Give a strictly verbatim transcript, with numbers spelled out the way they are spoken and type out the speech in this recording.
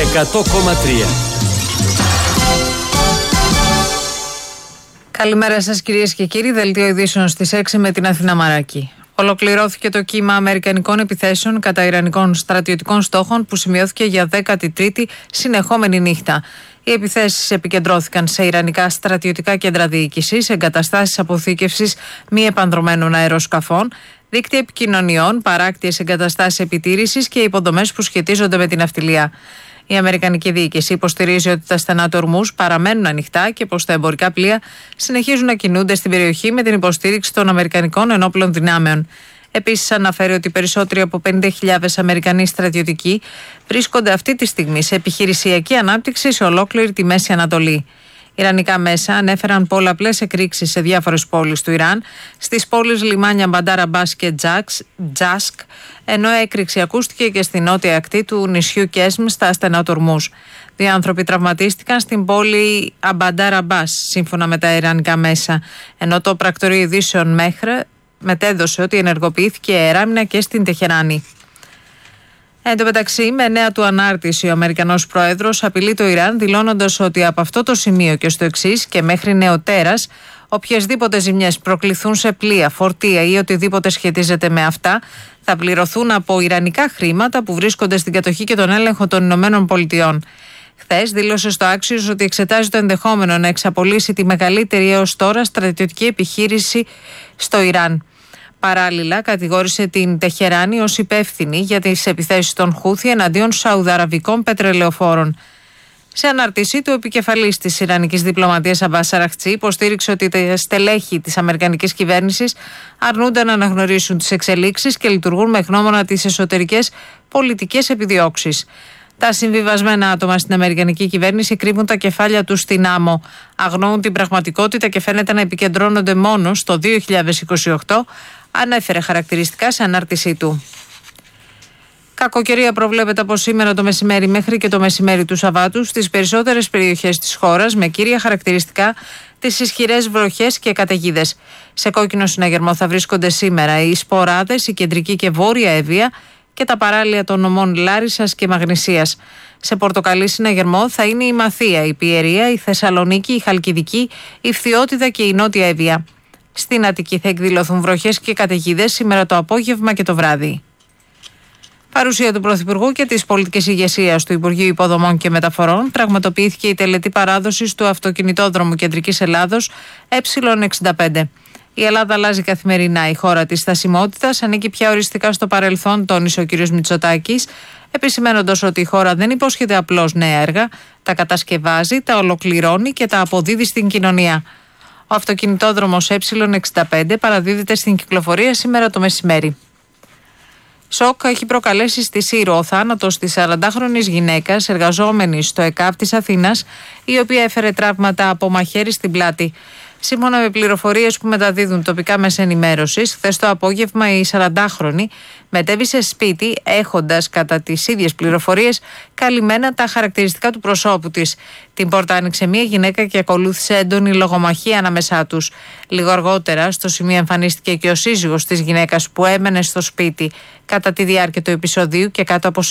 εκατό κόμμα τρία. Καλημέρα σας κυρίες και κύριοι, δελτίο ειδήσεων στις έξι με την Αθηνά Μαράκη. Ολοκληρώθηκε το κύμα αμερικανικών επιθέσεων κατά ιρανικών στρατιωτικών στόχων που σημειώθηκε για δέκατη τρίτη συνεχόμενη νύχτα. Οι επιθέσεις επικεντρώθηκαν σε ιρανικά στρατιωτικά κέντρα διοίκησης, εγκαταστάσεις αποθήκευσης μη επανδρωμένων αεροσκαφών, δίκτυα επικοινωνιών, παράκτιες εγκαταστάσεις επιτήρησης και υποδομές που σχετίζονται με την ναυτιλία. Η Αμερικανική διοίκηση υποστηρίζει ότι τα στενά του Ορμούζ παραμένουν ανοιχτά και πως τα εμπορικά πλοία συνεχίζουν να κινούνται στην περιοχή με την υποστήριξη των Αμερικανικών ενόπλων δυνάμεων. Επίσης, αναφέρει ότι περισσότεροι από πενήντα χιλιάδες Αμερικανοί στρατιωτικοί βρίσκονται αυτή τη στιγμή σε επιχειρησιακή ανάπτυξη σε ολόκληρη τη Μέση Ανατολή. Ιρανικά μέσα ανέφεραν πολλαπλές εκρήξεις σε διάφορες πόλεις του Ιράν, στις πόλεις λιμάνια Μπαντάρ Αμπάς και Τζάσκ, ενώ έκρηξη ακούστηκε και στη νότια ακτή του νησιού Κέσμ στα στενά του Ορμούζ. Δύο άνθρωποι τραυματίστηκαν στην πόλη Αμπαντάρ Αμπάς, σύμφωνα με τα ιρανικά μέσα, ενώ το πρακτορείο ειδήσεων Μέχρ μετέδωσε ότι ενεργοποιήθηκε αεράμινα και στην Τεχεράνη. Εν τω μεταξύ, με νέα του ανάρτηση, ο Αμερικανός Πρόεδρος απειλεί το Ιράν, δηλώνοντας ότι από αυτό το σημείο και στο εξής και μέχρι νεοτέρας, οποιασδήποτε ζημιές προκληθούν σε πλοία, φορτία ή οτιδήποτε σχετίζεται με αυτά, θα πληρωθούν από ιρανικά χρήματα που βρίσκονται στην κατοχή και τον έλεγχο των Ηνωμένων Πολιτειών. Χθες δήλωσε στο Axios ότι εξετάζει το ενδεχόμενο να εξαπολύσει τη μεγαλύτερη έως τώρα στρατιωτική επιχείρηση στο Ιράν. Παράλληλα, κατηγόρησε την Τεχεράνη ως υπεύθυνη για τις επιθέσεις των Χούθι εναντίον σαουδαραβικών πετρελαιοφόρων. Σε ανάρτησή του, ο επικεφαλής της Ιρανικής διπλωματίας Αμπάς Αραχτζή υποστήριξε ότι τα στελέχη της Αμερικανικής κυβέρνησης αρνούνται να αναγνωρίσουν τις εξελίξεις και λειτουργούν με γνώμονα τις εσωτερικές πολιτικές επιδιώξεις. Τα συμβιβασμένα άτομα στην Αμερικανική κυβέρνηση κρύβουν τα κεφάλια τους στην άμμο, αγνοούν την πραγματικότητα και φαίνεται να επικεντρώνονται μόνο στο δύο χιλιάδες είκοσι οκτώ, ανέφερε χαρακτηριστικά σε ανάρτησή του. Κακοκαιρία προβλέπεται από σήμερα το μεσημέρι μέχρι και το μεσημέρι του Σαββάτου στις περισσότερες περιοχές της χώρας, με κύρια χαρακτηριστικά τις ισχυρές βροχές και καταιγίδες. Σε κόκκινο συναγερμό θα βρίσκονται σήμερα οι Σποράδες, η κεντρική και βόρεια Εύβοια και τα παράλια των νομών Λάρισσας και Μαγνησίας. Σε πορτοκαλί συναγερμό θα είναι η Μαθία, η Πιερία, η Θεσσαλονίκη, η Χαλκιδική, η Φθιώτιδα και η Νότια Εύβοια. Στην Αττική θα εκδηλωθούν βροχές και καταιγίδες σήμερα το απόγευμα και το βράδυ. Παρουσία του Πρωθυπουργού και της πολιτικής ηγεσίας του Υπουργείου Υποδομών και Μεταφορών πραγματοποιήθηκε η τελετή παράδοσης του αυτοκινητόδρομου Κεντρικής Ελλάδος Ε εξήντα πέντε. Η Ελλάδα αλλάζει καθημερινά. Η χώρα της στασιμότητας ανήκει πια οριστικά στο παρελθόν, τόνισε ο κ. Μητσοτάκης, επισημαίνοντας ότι η χώρα δεν υπόσχεται απλώς νέα έργα, τα κατασκευάζει, τα ολοκληρώνει και τα αποδίδει στην κοινωνία. Ο αυτοκινητόδρομος Ε εξήντα πέντε παραδίδεται στην κυκλοφορία σήμερα το μεσημέρι. Σοκ έχει προκαλέσει στη Σύρο ο θάνατος της σαραντάχρονης γυναίκας εργαζόμενης στο ΕΚΑΒ της Αθήνας, η οποία έφερε τραύματα από μαχαίρι στην πλάτη. Σύμφωνα με πληροφορίες που μεταδίδουν τοπικά μέσα ενημέρωσης, χθες το απόγευμα η σαραντάχρονη μετέβησε σπίτι έχοντας κατά τις ίδιες πληροφορίες καλυμμένα τα χαρακτηριστικά του προσώπου της. Την πόρτα άνοιξε μία γυναίκα και ακολούθησε έντονη λογομαχία ανάμεσά τους. Λίγο αργότερα στο σημείο εμφανίστηκε και ο σύζυγος της γυναίκας που έμενε στο σπίτι κατά τη διάρκεια του επεισοδίου και κάτω από